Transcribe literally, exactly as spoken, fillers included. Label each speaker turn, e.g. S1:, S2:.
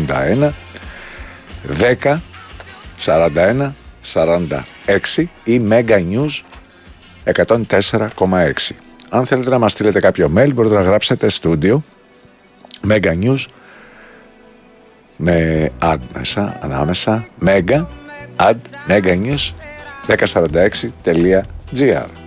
S1: ογδόντα ένα δέκα σαράντα ένα σαράντα έξι ή Mega News εκατόν τέσσερα κόμμα έξι. Αν θέλετε να μας στείλετε κάποιο mail μπορείτε να γράψετε studio Mega News με ad μέσα, ανάμεσα Mega ad Mega News εκατόν σαράντα έξι τελεία τζι άρ.